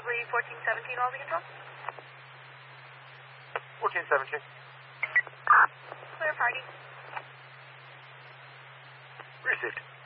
Beverly 1417, all the control. 1417. Clear party. Received.